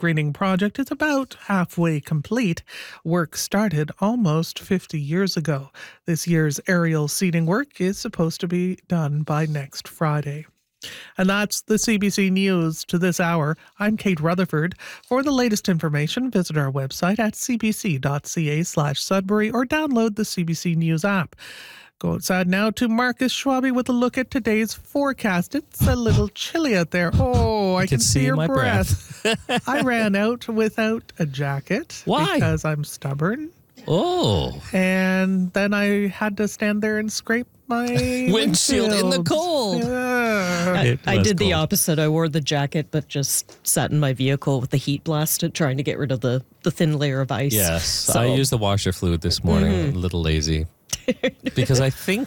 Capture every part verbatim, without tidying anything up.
greening project is about halfway complete. Work started almost fifty years ago. This year's aerial seeding work is supposed to be done by next Friday. And that's the C B C News to this hour. I'm Kate Rutherford. For the latest information, visit our website at cbc.ca slash Sudbury or download the C B C News app. Go outside now to Marcus Schwabe with a look at today's forecast. It's a little chilly out there. Oh, I, I can, can see, see your my breath. breath. I ran out without a jacket. Why? Because I'm stubborn. Oh. And then I had to stand there and scrape my windshield in the cold. Yeah. I, I did the opposite. I wore the jacket, but just sat in my vehicle with the heat blasted, trying to get rid of the, the thin layer of ice. Yes. So. I used the washer fluid this morning. Mm-hmm. A little lazy. Because I think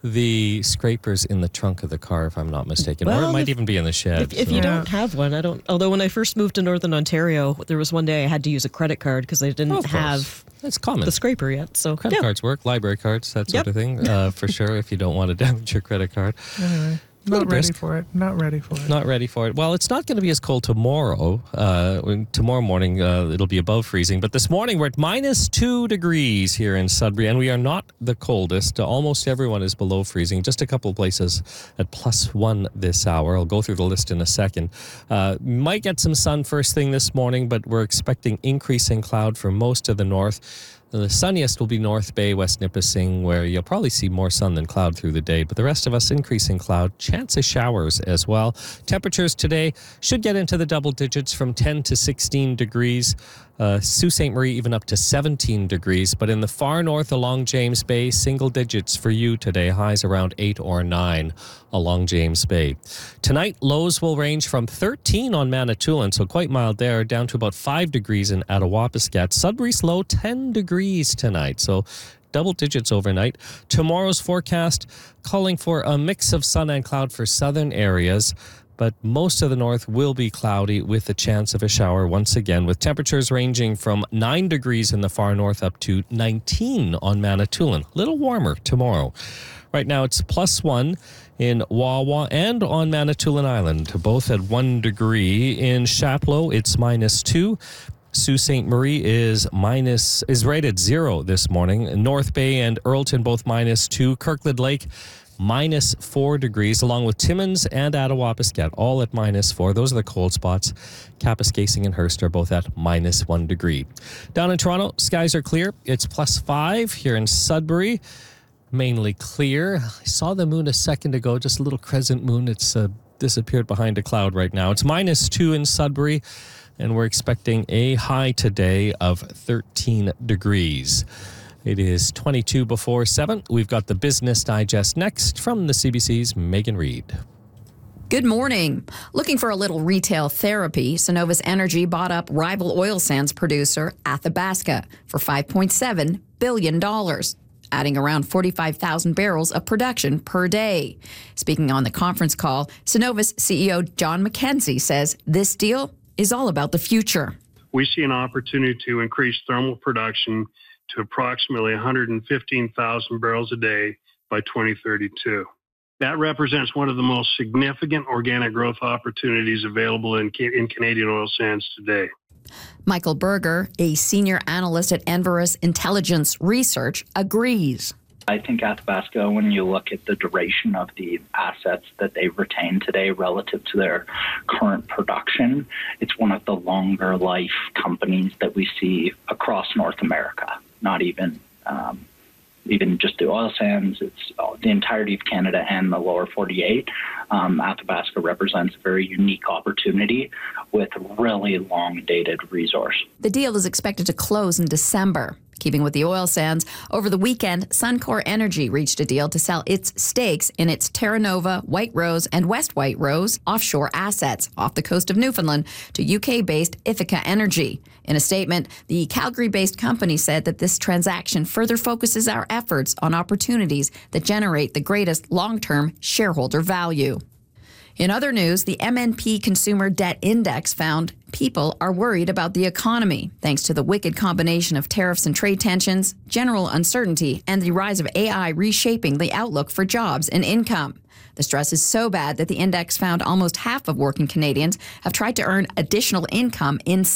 the scraper's in the trunk of the car, if I'm not mistaken. Well, or it might if, even be in the shed. If, if so. you don't have one, I don't. Although when I first moved to Northern Ontario, there was one day I had to use a credit card because I didn't oh, have That's common. the scraper yet. So Credit yeah. cards work, library cards, that sort yep. of thing, uh, for sure, if you don't want to damage your credit card. Anyway. Not ready brisk. for it. Not ready for it. Not ready for it. Well, it's not going to be as cold tomorrow. Uh, tomorrow morning, uh, it'll be above freezing. But this morning, we're at minus two degrees here in Sudbury, and we are not the coldest. Uh, almost everyone is below freezing. Just a couple of places at plus one this hour. I'll go through the list in a second. Uh, might get some sun first thing this morning, but we're expecting increasing cloud for most of the north. The sunniest will be North Bay, West Nipissing, where you'll probably see more sun than cloud through the day. But the rest of us, increasing cloud, chance of showers as well. Temperatures today should get into the double digits from ten to sixteen degrees. Uh, Sault Ste. Marie even up to seventeen degrees. But in the far north along James Bay, single digits for you today. Highs around eight or nine along James Bay. Tonight, lows will range from thirteen on Manitoulin, so quite mild there, down to about five degrees in Attawapiskat. Sudbury's low, ten degrees tonight. So double digits overnight. Tomorrow's forecast calling for a mix of sun and cloud for southern areas. But most of the north will be cloudy with a chance of a shower once again, with temperatures ranging from nine degrees in the far north up to nineteen on Manitoulin. A little warmer tomorrow. Right now it's plus one in Wawa and on Manitoulin Island, both at one degree. In Chapleau, it's minus two. Sault Ste. Marie is minus is right at zero this morning. North Bay and Earlton both minus two. Kirkland Lake minus four degrees, along with Timmins and Attawapiskat, all at minus four. Those are the cold spots. Kapuskasing and Hearst are both at minus one degree. Down in Toronto, skies are clear. It's plus five here in Sudbury. Mainly clear. I saw the moon a second ago, just a little crescent moon. It's uh, disappeared behind a cloud right now. It's minus two in Sudbury, and we're expecting a high today of thirteen degrees. It is twenty-two before seven. We've got the Business Digest next from the C B C's Megan Reid. Good morning. Looking for a little retail therapy, Cenovus Energy bought up rival oil sands producer Athabasca for five point seven billion dollars, adding around forty-five thousand barrels of production per day. Speaking on the conference call, Cenovus C E O John McKenzie says this deal is all about the future. We see an opportunity to increase thermal production to approximately one hundred fifteen thousand barrels a day by twenty thirty-two. That represents one of the most significant organic growth opportunities available in, in Canadian oil sands today. Michael Berger, a senior analyst at Enverus Intelligence Research, agrees. I think Athabasca, when you look at the duration of the assets that they retain today relative to their current production, it's one of the longer life companies that we see across North America. Not even um, even just the oil sands, it's the entirety of Canada and the lower forty-eight. Um, Athabasca represents a very unique opportunity with really long-dated resource. The deal is expected to close in December. Keeping with the oil sands, over the weekend, Suncor Energy reached a deal to sell its stakes in its Terra Nova, White Rose, and West White Rose offshore assets off the coast of Newfoundland to U K-based Ithaca Energy. In a statement, the Calgary-based company said that this transaction further focuses our efforts on opportunities that generate the greatest long-term shareholder value. In other news, the M N P Consumer Debt Index found people are worried about the economy, thanks to the wicked combination of tariffs and trade tensions, general uncertainty, and the rise of A I reshaping the outlook for jobs and income. The stress is so bad that the index found almost half of working Canadians have tried to earn additional income in